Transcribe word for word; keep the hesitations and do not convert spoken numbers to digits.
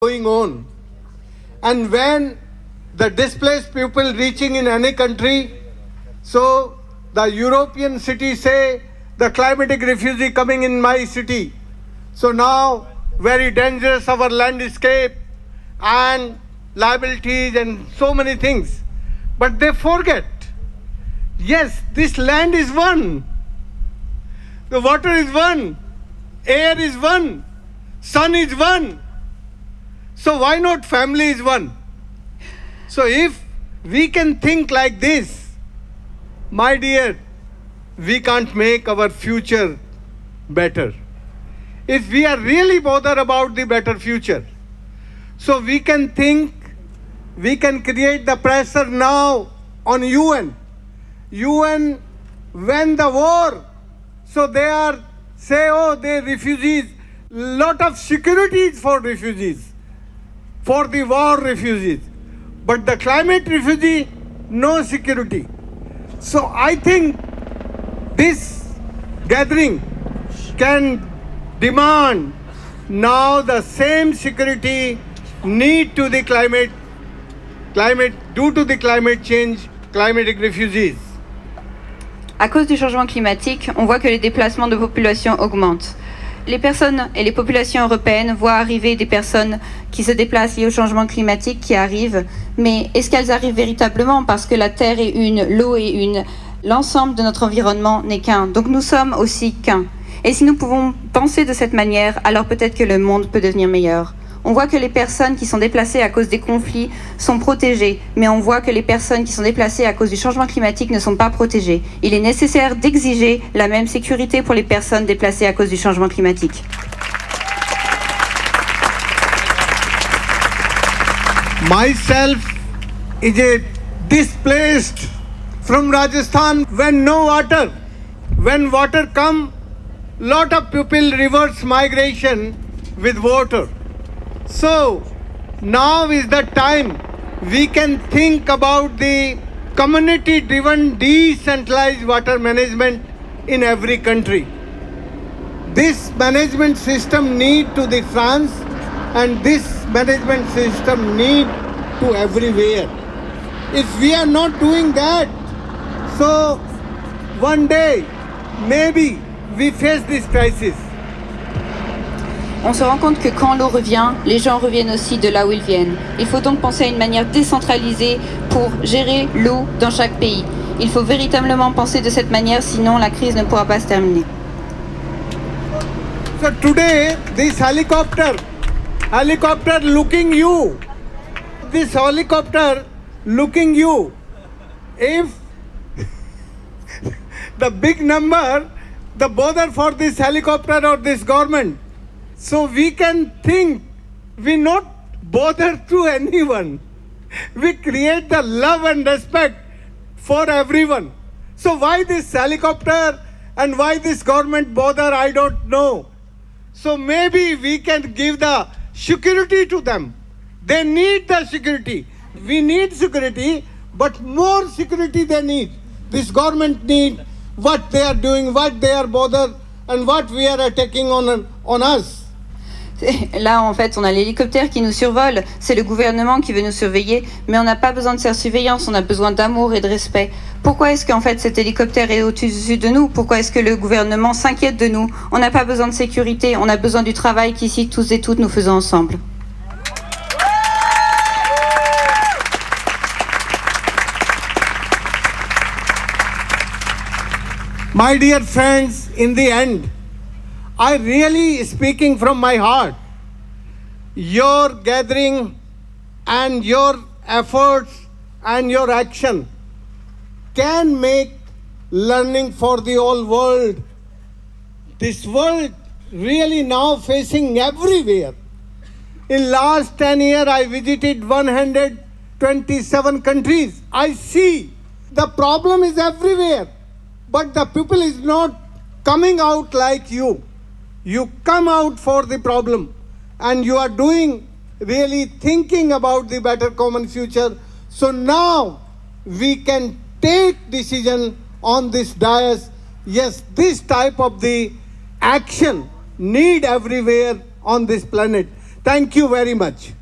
going on. And when the displaced people reaching in any country, so the European cities say the climatic refugee coming in my city. So now very dangerous our landscape and liabilities and so many things. But they forget, yes, this land is one. The water is one. Air is one. Sun is one. So why not family is one? So if we can think like this, my dear, we can't make our future better. If we are really bothered about the better future, so we can think, we can create the pressure now on U N. U N, when the war, so they are, say, oh, they refugees, lot of securities for refugees, for the war refugees. But the climate refugee, no security. So I think this gathering can demand now the same security need to the climate, climate due to the climate change, climatic refugees. À cause du changement climatique, on voit que les déplacements de population augmentent. Les personnes et les populations européennes voient arriver des personnes qui se déplacent liées au changement climatique qui arrivent, mais est-ce qu'elles arrivent véritablement parce que la Terre est une, l'eau est une, l'ensemble de notre environnement n'est qu'un, donc nous sommes aussi qu'un. Et si nous pouvons penser de cette manière, alors peut-être que le monde peut devenir meilleur. On voit que les personnes qui sont déplacées à cause des conflits sont protégées, mais on voit que les personnes qui sont déplacées à cause du changement climatique ne sont pas protégées. Il est nécessaire d'exiger la même sécurité pour les personnes déplacées à cause du changement climatique. Myself is a displaced from Rajasthan when no water. When water come, lot of people reverse migration with water. So now is the time we can think about the community-driven decentralized water management in every country. This management system need to the France, and this management system need to everywhere. If we are not doing that, so one day maybe we face this crisis. On se rend compte que quand l'eau revient, les gens reviennent aussi de là où ils viennent. Il faut donc penser à une manière décentralisée pour gérer l'eau dans chaque pays. Il faut véritablement penser de cette manière, sinon la crise ne pourra pas se terminer. So today, this helicopter, helicopter looking you, this helicopter looking you, if the big number, the bother for this helicopter or this government, so we can think, we not bother to anyone. We create the love and respect for everyone. So why this helicopter and why this government bother, I don't know. So maybe we can give the security to them. They need the security. We need security, but more security they need. This government need what they are doing, what they are bothered, and what we are attacking on, on us. Là, en fait, on a l'hélicoptère qui nous survole, c'est le gouvernement qui veut nous surveiller, mais on n'a pas besoin de cette surveillance, on a besoin d'amour et de respect. Pourquoi est-ce qu'en fait cet hélicoptère est au-dessus de nous? Pourquoi est-ce que le gouvernement s'inquiète de nous? On n'a pas besoin de sécurité, on a besoin du travail qu'ici tous et toutes nous faisons ensemble. My dear friends, in the end, I really speaking from my heart, your gathering and your efforts and your action can make learning for the whole world. This world really now facing everywhere. In last ten years, I visited one hundred twenty-seven countries. I see the problem is everywhere, but the people is not coming out like you. You come out for the problem and you are doing, really thinking about the better common future. So now we can take decision on this dais. Yes, this type of the action need everywhere on this planet. Thank you very much.